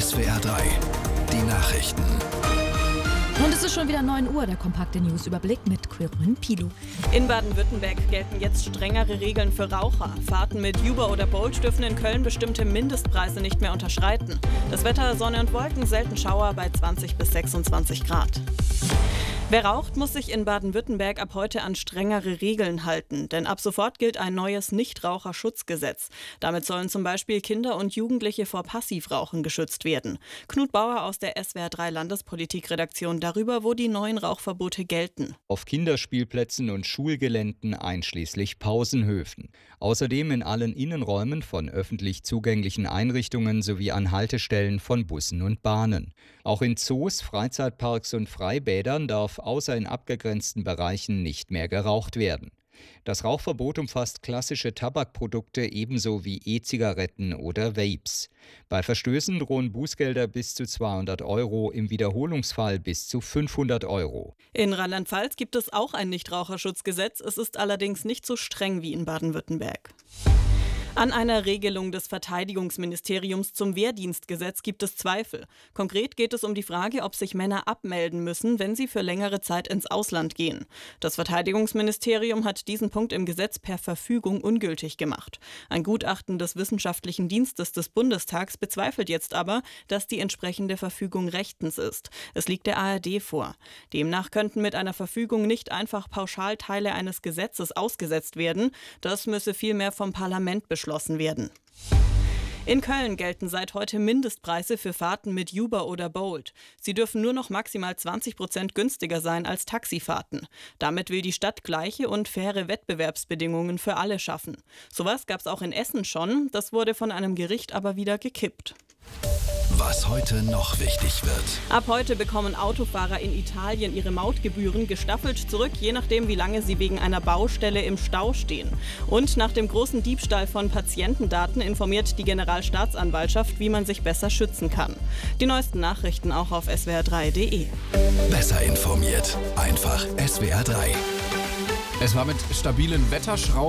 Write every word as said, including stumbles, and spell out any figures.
S W R drei, die Nachrichten. Und es ist schon wieder neun Uhr, der kompakte Newsüberblick mit Quirin Pilo. In Baden-Württemberg gelten jetzt strengere Regeln für Raucher. Fahrten mit Uber oder Bolt dürfen in Köln bestimmte Mindestpreise nicht mehr unterschreiten. Das Wetter: Sonne und Wolken, selten Schauer bei zwanzig bis sechsundzwanzig Grad. Wer raucht, muss sich in Baden-Württemberg ab heute an strengere Regeln halten. Denn ab sofort gilt ein neues Nichtraucherschutzgesetz. Damit sollen zum Beispiel Kinder und Jugendliche vor Passivrauchen geschützt werden. Knut Bauer aus der S W R drei Landespolitikredaktion darüber, wo die neuen Rauchverbote gelten. Auf Kinderspielplätzen und Schulgeländen einschließlich Pausenhöfen. Außerdem in allen Innenräumen von öffentlich zugänglichen Einrichtungen sowie an Haltestellen von Bussen und Bahnen. Auch in Zoos, Freizeitparks und Freibädern darf außer in abgegrenzten Bereichen nicht mehr geraucht werden. Das Rauchverbot umfasst klassische Tabakprodukte ebenso wie E-Zigaretten oder Vapes. Bei Verstößen drohen Bußgelder bis zu zweihundert Euro, im Wiederholungsfall bis zu fünfhundert Euro. In Rheinland-Pfalz gibt es auch ein Nichtraucherschutzgesetz. Es ist allerdings nicht so streng wie in Baden-Württemberg. An einer Regelung des Verteidigungsministeriums zum Wehrdienstgesetz gibt es Zweifel. Konkret geht es um die Frage, ob sich Männer abmelden müssen, wenn sie für längere Zeit ins Ausland gehen. Das Verteidigungsministerium hat diesen Punkt im Gesetz per Verfügung ungültig gemacht. Ein Gutachten des Wissenschaftlichen Dienstes des Bundestags bezweifelt jetzt aber, dass die entsprechende Verfügung rechtens ist. Es liegt der A R D vor. Demnach könnten mit einer Verfügung nicht einfach pauschal Teile eines Gesetzes ausgesetzt werden. Das müsse vielmehr vom Parlament beschlossen werden. In Köln gelten seit heute Mindestpreise für Fahrten mit Uber oder Bolt. Sie dürfen nur noch maximal zwanzig Prozent günstiger sein als Taxifahrten. Damit will die Stadt gleiche und faire Wettbewerbsbedingungen für alle schaffen. Sowas gab es auch in Essen schon, das wurde von einem Gericht aber wieder gekippt. Was heute noch wichtig wird. Ab heute bekommen Autofahrer in Italien ihre Mautgebühren gestaffelt zurück, je nachdem, wie lange sie wegen einer Baustelle im Stau stehen. Und nach dem großen Diebstahl von Patientendaten informiert die Generalstaatsanwaltschaft, wie man sich besser schützen kann. Die neuesten Nachrichten auch auf S W R drei punkt de. Besser informiert. Einfach S W R drei. Es war mit stabilen Wetterschrauben